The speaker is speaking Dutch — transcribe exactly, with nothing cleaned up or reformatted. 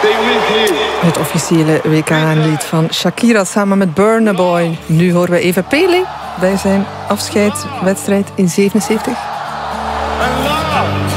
Het officiële W K-lied van Shakira samen met Burna Boy. Nu horen we even Pele bij zijn afscheidswedstrijd in zevenenzeventig.